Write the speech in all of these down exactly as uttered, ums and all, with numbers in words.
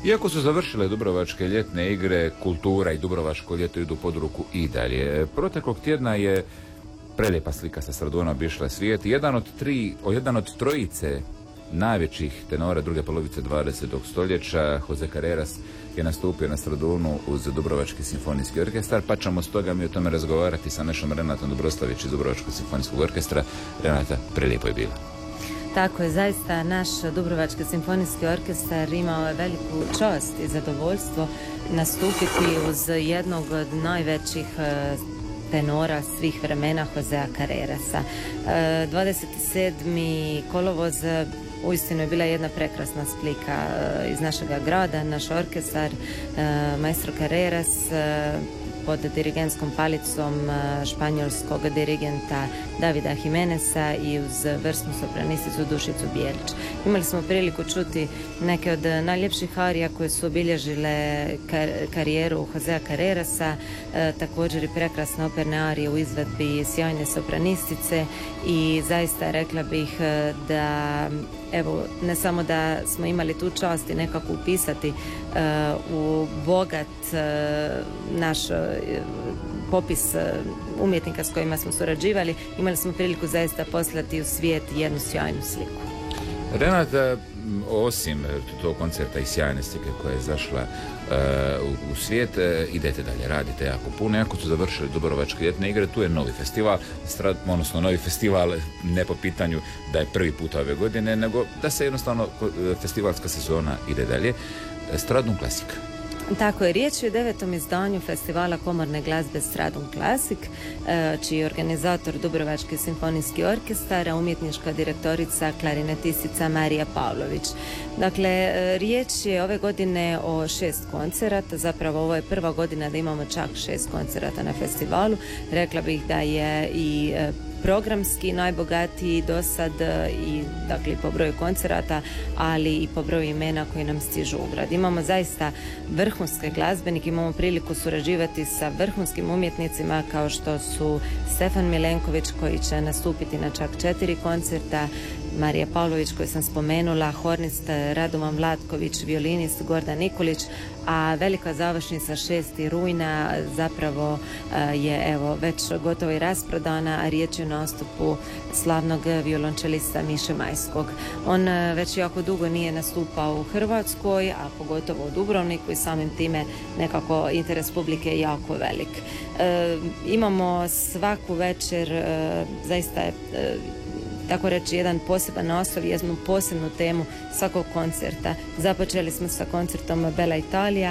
Iako su završile Dubrovačke ljetne igre, kultura i Dubrovačko ljeto idu pod ruku i dalje. Proteklog tjedna je prelijepa slika sa Straduna obišla svijet. Jedan od tri, o jedan od trojice najvećih tenora druge polovice dvadesetog stoljeća, Jose Carreras, je nastupio na Stradunu uz Dubrovački simfonijski orkestar, pa ćemo stoga mi o tome razgovarati sa našom Renatom Dobroslavić iz Dubrovačkog simfonijskog orkestra. Renata, prelijepo je bila. Tako je, zaista naš Dubrovački simfonijski orkestar imao je veliku čast i zadovoljstvo nastupiti uz jednog od najvećih tenora svih vremena, Josea Carrerasa. dvadeset sedmi kolovoz uistinu je bila jedna prekrasna slika iz našega grada. Naš orkestar, maestro Carreras, pod dirigentskom palicom španjolskog dirigenta Davida Jimeneza i uz vrsnu sopranisticu Dušicu Bijelić. Imali smo priliku čuti neke od najljepših arija koje su obilježile kar karijeru Josea Carrerasa, e, također i prekrasne operne arije u izvedbi sjajne sopranistice i zaista rekla bih da evo, ne samo da smo imali tu čast i nekako upisati uh, u bogat uh, naš uh, popis uh, umjetnika s kojima smo surađivali, imali smo priliku zaista poslati u svijet jednu sjajnu sliku. Renata, osim tog koncerta i sjajne slike koja je zašla uh, u, u svijet, uh, idete dalje, radite jako puno. Jako su završili Dubrovačke ljetne igre, tu je novi festival, strad, odnosno novi festival ne po pitanju da je prvi put ove godine, nego da se jednostavno festivalska sezona ide dalje. Stradun Klasik. Tako je, riječ je o devetom izdanju festivala komorne glazbe Stradun Klasik, čiji je organizator Dubrovački simfonijski orkestar, a umjetnička direktorica klarinetistica Marija Pavlović. Dakle, riječ je ove godine o šest koncerata, zapravo ovo je prva godina da imamo čak šest koncerata na festivalu. Rekla bih da je i programski najbogatiji do sad i dakle po broju koncerata, ali i po broju imena koji nam stižu u grad. Imamo zaista vrhunske glazbenike, imamo priliku surađivati sa vrhunskim umjetnicima kao što su Stefan Milenković koji će nastupiti na čak četiri koncerta, Marija Pavlović koju sam spomenula, hornist Radovan Vlatković, violinist Gordan Nikolić, a velika završnica šesti rujna zapravo je evo već gotovo i rasprodana, a riječ je o nastupu slavnog violončelista Miše Majskog. On već jako dugo nije nastupao u Hrvatskoj, a pogotovo u Dubrovniku i samim time nekako interes publike je jako velik. E, imamo svaku večer e, zaista e, tako reći jedan poseban naslov, jednu posebnu temu svakog koncerta. Započeli smo sa koncertom Bella Italia,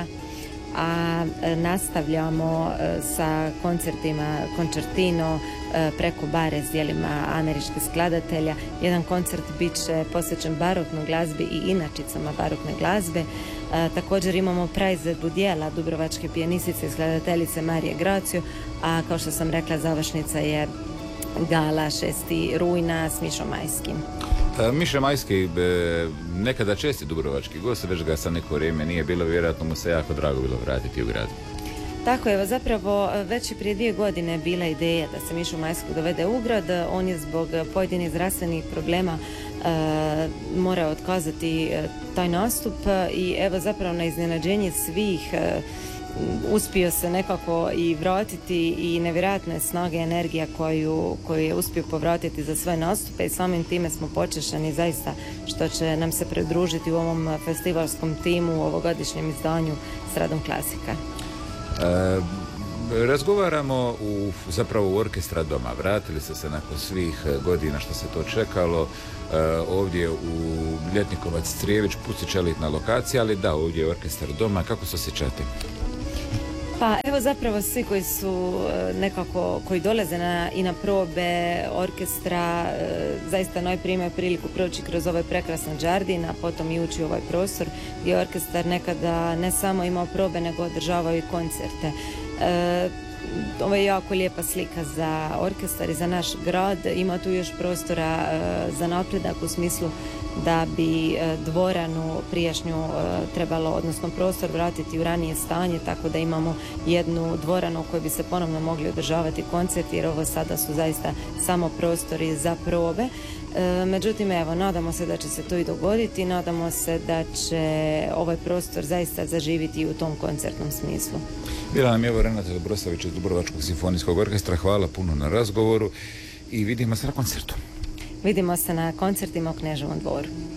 a nastavljamo sa koncertima Concertino preko bare s dijelima američkih skladatelja. Jedan koncert bit će posvećen baroknoj glazbi i inačicama barokne glazbe. A, također imamo praizvedbu dijela dubrovačke pijanistice i skladateljice Marije Gracio, a kao što sam rekla završnica je gala šesti rujna s Mišom Majskim. E, Miša Majski, e, nekada česti dubrovački gost, već ga sa neko vrijeme nije bilo, vjerojatno mu se jako drago bilo vratiti u grad. Tako je, zapravo već i prije dvije godine bila ideja da se Mišu Majskog dovede u grad. On je zbog pojedinih zdravstvenih problema e, morao otkazati e, taj nastup i evo zapravo na iznenađenje svih e, uspio se nekako i vratiti i nevjerojatne snage energija koju, koju je uspio povratiti za sve nastupe i samim time smo počešani zaista što će nam se pridružiti u ovom festivalskom timu u ovogodišnjem izdanju Stradun Klasika. E, razgovaramo u, zapravo u orkestra doma. Vratili ste se nakon svih godina što se to čekalo. E, ovdje u Ljetnikovac Crijević, Pustić elitna lokacija, ali da, ovdje je orkestar doma. Kako se osjećate? Pa evo zapravo svi koji su nekako, koji dolaze na, i na probe orkestra, zaista najprije imaju priliku proći kroz ovaj prekrasan džardin, a potom i ući u ovaj prostor gdje orkestar nekada ne samo imao probe, nego održavao i koncerte. E, ovo je jako lijepa slika za orkestar i za naš grad. Ima tu još prostora za napredak u smislu da bi dvoranu prijašnju trebalo, odnosno prostor vratiti u ranije stanje, tako da imamo jednu dvoranu u kojoj bi se ponovno mogli održavati koncerti, jer ovo sada su zaista samo prostori za probe. Međutim, evo, nadamo se da će se to i dogoditi, nadamo se da će ovaj prostor zaista zaživiti u tom koncertnom smislu. Bila nam je evo Renata Dobrosavić iz Dubrovačkog simfonijskog orkestra. Hvala puno na razgovoru i vidimo se na koncertu. Vidimo se na koncertima u Kneževom dvoru.